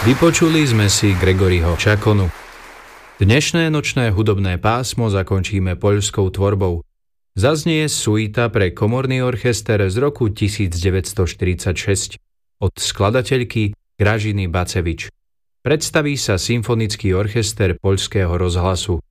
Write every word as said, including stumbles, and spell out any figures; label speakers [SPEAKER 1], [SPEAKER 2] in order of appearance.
[SPEAKER 1] Vypočuli sme si Gregoryho Chaconu. Dnešné nočné hudobné pásmo zakončíme poľskou tvorbou. Zaznie suita pre komorný orchester z roku devätnásťstoštyridsaťšesť od skladateľky Gražiny Bacevič. Predstaví sa symfonický orchester Poľského rozhlasu.